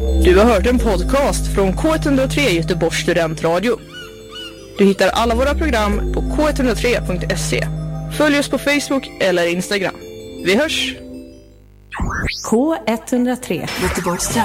Du har hört en podcast från K103 Göteborgs studentradio. Du hittar alla våra program på k103.se. Följ oss på Facebook eller Instagram. Vi hörs! K103 Göteborgs